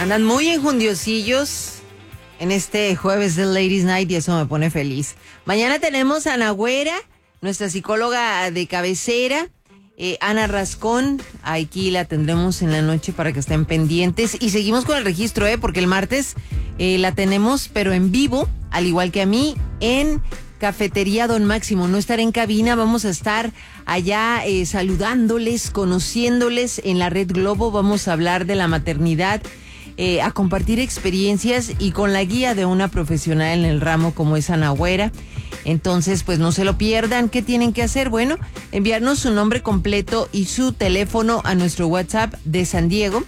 Andan muy enjundiosillos en este jueves del Ladies Night y eso me pone feliz. Mañana tenemos a Ana Güera, nuestra psicóloga de cabecera, Ana Rascón. Aquí la tendremos en la noche para que estén pendientes. Y seguimos con el registro, porque el martes la tenemos, pero en vivo, al igual que a mí, en Cafetería Don Máximo. No estaré en cabina, vamos a estar allá saludándoles, conociéndoles en la Red Globo. Vamos a hablar de la maternidad, a compartir experiencias y con la guía de una profesional en el ramo como es Ana Güera. Entonces, pues no se lo pierdan. ¿Qué tienen que hacer? Bueno, enviarnos su nombre completo y su teléfono a nuestro WhatsApp de San Diego,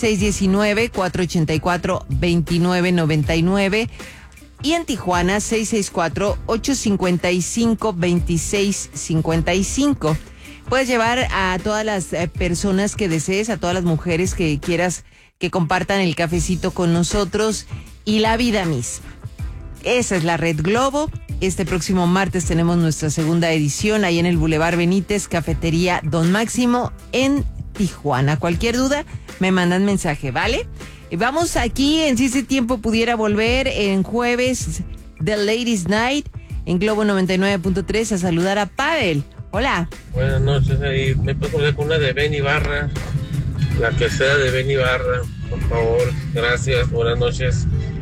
619-484-2999. Y en Tijuana, 664-855-2655. Puedes llevar a todas las personas que desees, a todas las mujeres que quieras que compartan el cafecito con nosotros y la vida misma. Esa es la Red Globo. Este próximo martes tenemos nuestra segunda edición ahí en el Boulevard Benítez, Cafetería Don Máximo en Tijuana. Cualquier duda, me mandan mensaje, ¿vale? Vamos aquí en Si ese tiempo pudiera volver en jueves The Ladies Night en Globo 99.3 a saludar a Pavel. Hola. Buenas noches, ahí me puedo poner con una de Ben Ibarra, la que sea de Ben Ibarra, por favor. Gracias, buenas noches.